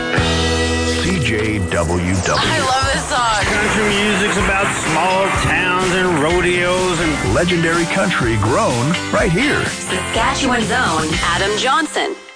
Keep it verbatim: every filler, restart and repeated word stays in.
C J W W. I love this song. Country music's about small towns and rodeos and legendary country grown right here. Saskatchewan's own Adam Johnson.